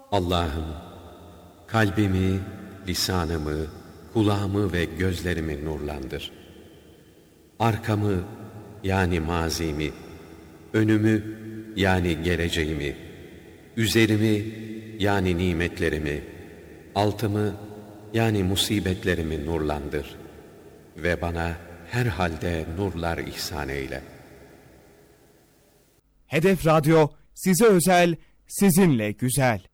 Allah'ım, kalbimi, lisanımı, kulağımı ve gözlerimi nurlandır. Arkamı yani mazimi, önümü yani geleceğimi, üzerimi yani nimetlerimi, altımı yani musibetlerimi nurlandır ve bana her halde nurlar ihsan eyle. Hedef Radyo size özel, sizinle güzel.